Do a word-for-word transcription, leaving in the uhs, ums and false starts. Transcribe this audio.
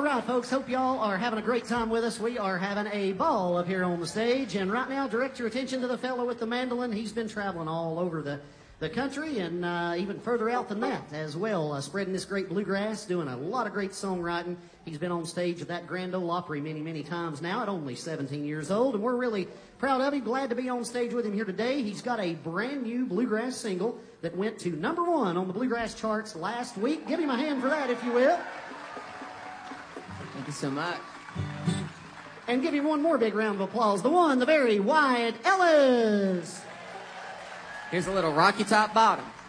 right, folks. Hope y'all are having a great time with us. We are having a ball up here on the stage. And right now, direct your attention to the fellow with the mandolin. He's been traveling all over the, the country and uh, even further out than that as well, uh, spreading this great bluegrass, doing a lot of great songwriting. He's been on stage at that Grand Ole Opry many, many times now at only seventeen years old. And we're really proud of him. Glad to be on stage with him here today. He's got a brand new bluegrass single that went to number one on the bluegrass charts last week. Give him a hand for that, if you will. Thank you so much. And give him one more big round of applause. The one, the very Wyatt Ellis. Here's a little Rocky Top Bottom.